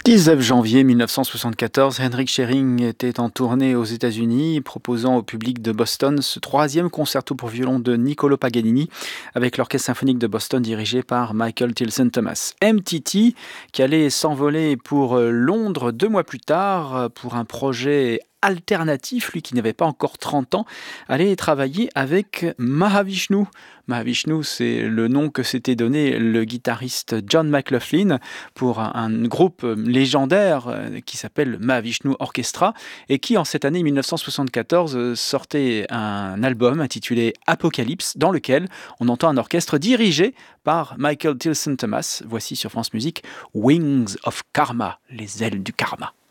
19 janvier 1974, Henrik Schering était en tournée aux États-Unis, proposant au public de Boston ce troisième concerto pour violon de Niccolò Paganini, avec l'Orchestre symphonique de Boston dirigé par Michael Tilson Thomas. MTT, qui allait s'envoler pour Londres 2 mois plus tard pour un projet alternatif, lui qui n'avait pas encore 30 ans, allait travailler avec Mahavishnu. Mahavishnu, c'est le nom que s'était donné le guitariste John McLaughlin pour un groupe légendaire qui s'appelle Mahavishnu Orchestra et qui, en cette année 1974, sortait un album intitulé Apocalypse, dans lequel on entend un orchestre dirigé par Michael Tilson Thomas. Voici sur France Musique Wings of Karma, les ailes du karma.